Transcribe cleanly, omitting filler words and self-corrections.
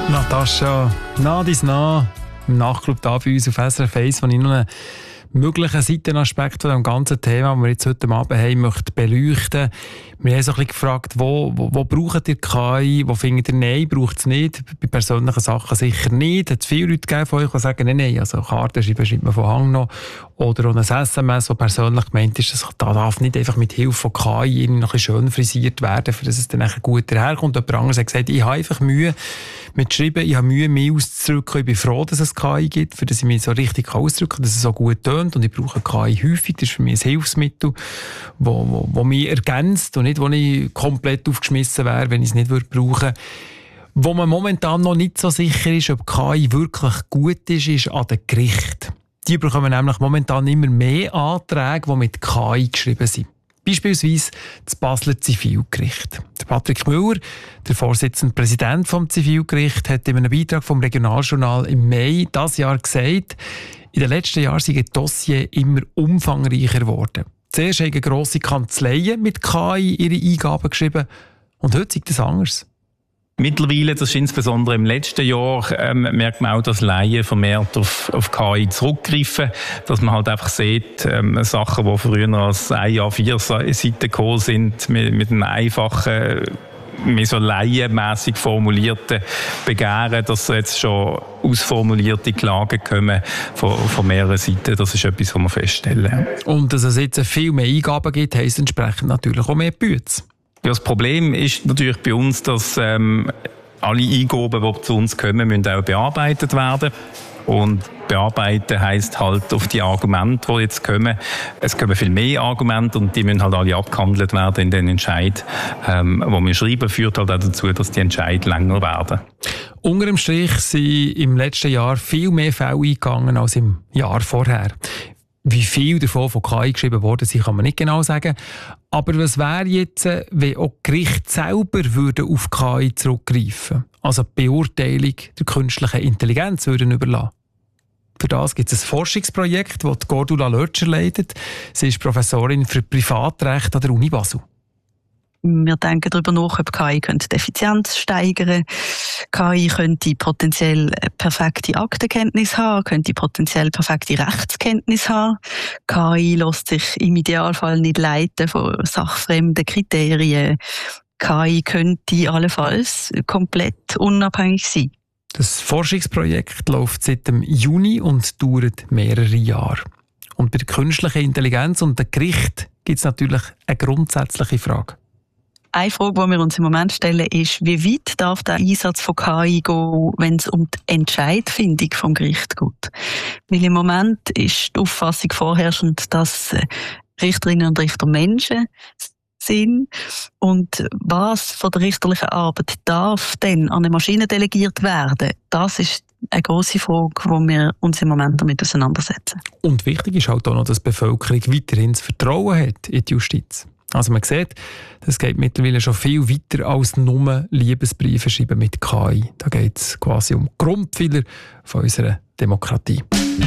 Natascha, nah dies nah, im Nachclub da bei uns auf SRF 1, wo ich noch einen möglichen Seitenaspekt von dem ganzen Thema, das wir jetzt heute Abend haben, möchte beleuchten. Wir haben so ein bisschen gefragt, wo braucht ihr KI, wo findet ihr, nein, braucht es nicht, bei persönlichen Sachen sicher nicht. Es hat viele Leute gegeben von euch, die sagen, nein, also Karten schreibt man von Hang noch, oder auch ein SMS, das persönlich gemeint ist, das darf nicht einfach mit Hilfe von KI noch ein bisschen schön frisiert werden, für dass es dann gut daherkommt. Jemand anderes hat gesagt, ich habe einfach Mühe mit Schreiben, ich habe Mühe, mich auszudrücken, ich bin froh, dass es KI gibt, für dass ich mich so richtig ausdrücken kann, dass es so gut tönt, und ich brauche KI häufig, das ist für mich ein Hilfsmittel, das mich ergänzt und nicht, wo ich komplett aufgeschmissen wäre, wenn ich es nicht brauchen würde. Wo man momentan noch nicht so sicher ist, ob KI wirklich gut ist an den Gerichten. Die bekommen nämlich momentan immer mehr Anträge, die mit KI geschrieben sind. Beispielsweise das Basler Zivilgericht. Der Patrick Müller, der Vorsitzende Präsident vom Zivilgericht, hat in einem Beitrag vom Regionaljournal im Mai dieses Jahr gesagt, in den letzten Jahren sind die Dossiers immer umfangreicher geworden. Zuerst haben grosse Kanzleien mit KI ihre Eingaben geschrieben und heute ist das anders. Mittlerweile, das ist insbesondere im letzten Jahr, merkt man auch, dass Laien vermehrt auf KI zurückgreifen. Dass man halt einfach sieht, Sachen, die früher als ein A4 Seiten gekommen sind, mit einem einfachen, mehr so laienmässig formulierten Begehren, dass jetzt schon ausformulierte Klagen kommen von mehreren Seiten. Das ist etwas, was wir feststellen. Und dass es jetzt viel mehr Eingaben gibt, heisst entsprechend natürlich auch mehr Bütze. Ja, das Problem ist natürlich bei uns, dass alle Eingaben, die zu uns kommen, müssen auch bearbeitet werden. Und bearbeiten heisst halt auf die Argumente, die jetzt kommen. Es kommen viel mehr Argumente und die müssen halt alle abgehandelt werden in den Entscheid, wo wir schreiben, führt halt auch dazu, dass die Entscheid länger werden. Unter dem Strich sind im letzten Jahr viel mehr Fälle eingegangen als im Jahr vorher. Wie viel davon von KI geschrieben worden sind, kann man nicht genau sagen. Aber was wäre jetzt, wenn auch die Gerichte selber würden auf KI zurückgreifen, also die Beurteilung der künstlichen Intelligenz würden überlassen? Für das gibt es ein Forschungsprojekt, das Gordula Lötscher leitet. Sie ist Professorin für Privatrecht an der Uni Basel. Wir denken darüber nach, ob KI die Effizienz steigern könnte. KI könnte potenziell perfekte Aktenkenntnis haben, könnte potenziell perfekte Rechtskenntnis haben. KI lässt sich im Idealfall nicht leiten von sachfremden Kriterien. KI könnte allenfalls komplett unabhängig sein. Das Forschungsprojekt läuft seit dem Juni und dauert mehrere Jahre. Und bei der künstlichen Intelligenz und dem Gericht gibt es natürlich eine grundsätzliche Frage. Eine Frage, die wir uns im Moment stellen, ist, wie weit darf der Einsatz von KI gehen, wenn es um die Entscheidfindung vom Gericht geht? Weil im Moment ist die Auffassung vorherrschend, dass Richterinnen und Richter Menschen sind. Und was von der richterlichen Arbeit darf denn an eine Maschine delegiert werden? Das ist eine grosse Frage, die wir uns im Moment damit auseinandersetzen. Und wichtig ist halt auch noch, dass die Bevölkerung weiterhin das Vertrauen hat in die Justiz. Also man sieht, das geht mittlerweile schon viel weiter als nur Liebesbriefe schreiben mit KI. Da geht es quasi um Grundpfeiler von unserer Demokratie.